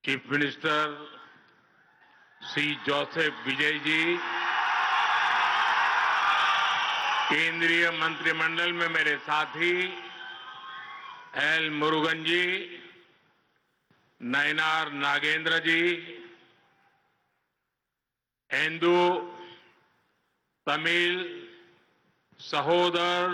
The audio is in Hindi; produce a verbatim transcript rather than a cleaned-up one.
chief minister Shri Joseph Vijay ji, केंद्रीय मंत्रिमंडल में मेरे साथी एल मुरुगन जी, नयनार नागेंद्र जी, हिंदू तमिल सहोदर